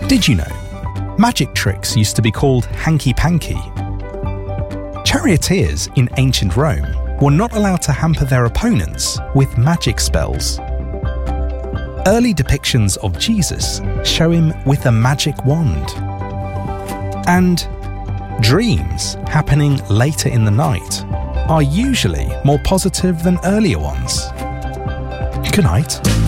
Did you know? Magic tricks used to be called hanky-panky. Charioteers in ancient Rome were not allowed to hamper their opponents with magic spells. Early depictions of Jesus show him with a magic wand. And dreams happening later in the night are usually more positive than earlier ones. Good night.